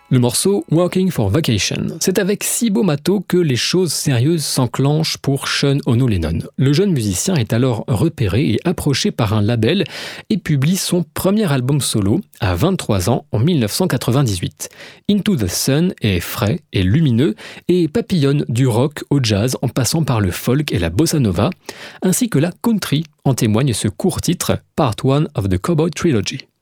Le morceau Working for Vacation. C'est avec Cibo-Matto que les choses sérieuses s'enclenchent pour Sean Ono Lennon. Le jeune musicien est alors repéré et approché par un label et publie son premier album solo à 23 ans en 1998. Into the Sun est frais et lumineux et papillonne du rock au jazz en passant par le folk et la bossa nova, ainsi que la country, en témoigne ce court titre Part 1 of the Cowboy Trilogy.